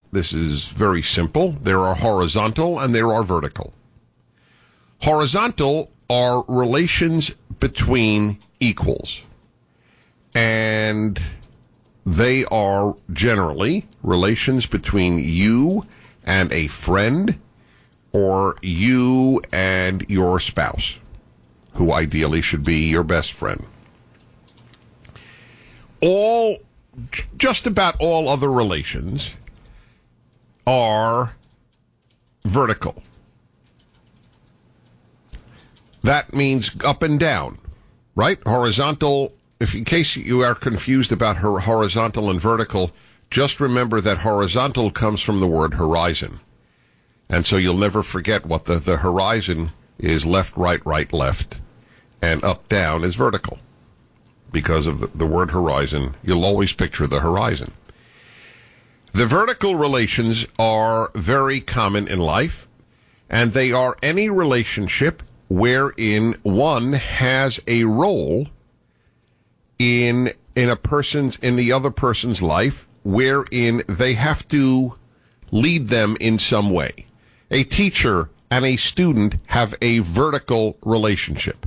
this is very simple. There are horizontal and there are vertical. Horizontal are relations between equals. And they are generally relations between you and a friend or you and your spouse, who ideally should be your best friend. Just about all other relations are vertical. That means up and down, right? Horizontal, in case you are confused about horizontal and vertical, just remember that horizontal comes from the word horizon. And so you'll never forget what the horizon is: left, right, right, left, and up, down is vertical. Because of the word horizon, you'll always picture the horizon. The vertical relations are very common in life, and they are any relationship wherein one has a role in the other person's life, wherein they have to lead them in some way. A teacher and a student have a vertical relationship.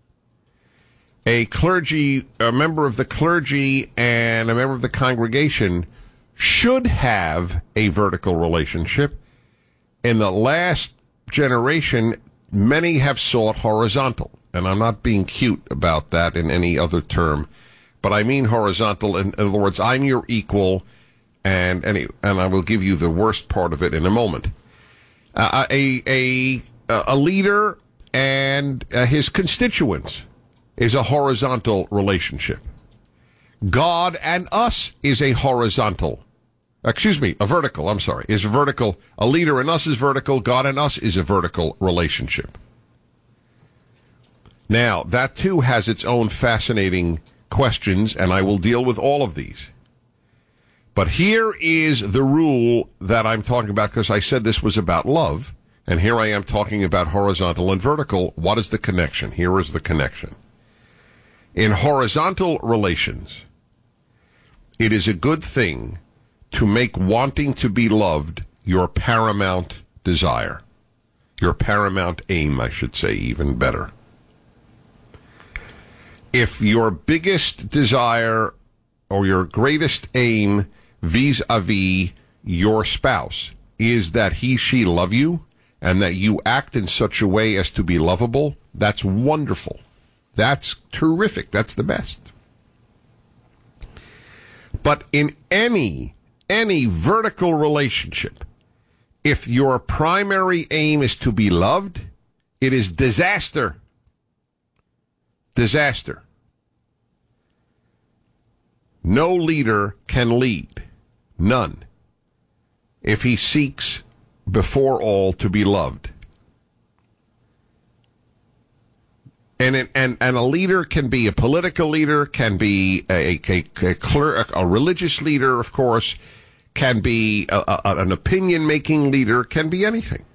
A member of the clergy and a member of the congregation should have a vertical relationship. In the last generation, many have sought horizontal. And I'm not being cute about that in any other term, but I mean horizontal. In other words, I'm your equal, and I will give you the worst part of it in a moment. A leader and his constituents is a horizontal relationship. God and us is a vertical, is vertical. A leader and us is vertical. God and us is a vertical relationship. Now, that too has its own fascinating questions, and I will deal with all of these. But here is the rule that I'm talking about, because I said this was about love, and here I am talking about horizontal and vertical. What is the connection? Here is the connection. In horizontal relations, it is a good thing to make wanting to be loved your paramount desire. Your paramount aim, I should say, even better. If your biggest desire or your greatest aim vis-a-vis your spouse is that she love you and that you act in such a way as to be lovable, that's wonderful. That's terrific. That's the best. But in any vertical relationship, if your primary aim is to be loved, it is disaster. Disaster. No leader can lead. None. If he seeks before all to be loved. And a leader can be a political leader, can be a religious leader, of course, can be an opinion-making leader, can be anything.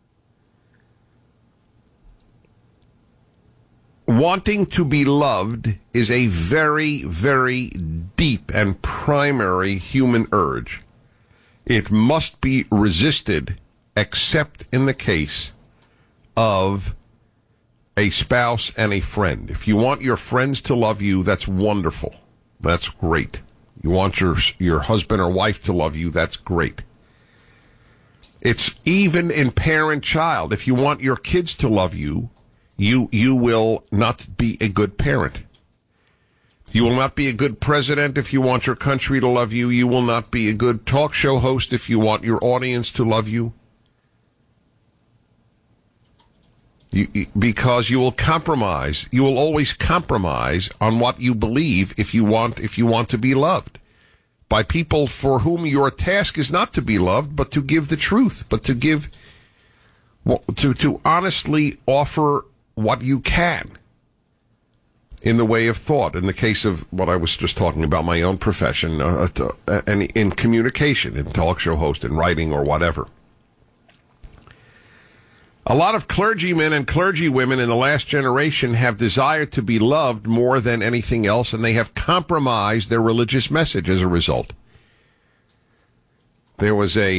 Wanting to be loved is a very, very deep and primary human urge. It must be resisted, except in the case of a spouse and a friend. If you want your friends to love you, that's wonderful. That's great. You want your husband or wife to love you, that's great. It's even in parent-child. If you want your kids to love you, you will not be a good parent. You will not be a good president if you want your country to love you. You will not be a good talk show host if you want your audience to love you. Because you will compromise. You will always compromise on what you believe if you want to be loved by people for whom your task is not to be loved, but to give the truth, but to give, to honestly offer what you can in the way of thought. In the case of what I was just talking about, my own profession, and in communication, in talk show host, in writing, or whatever. A lot of clergymen and clergywomen in the last generation have desired to be loved more than anything else, and they have compromised their religious message as a result. There was a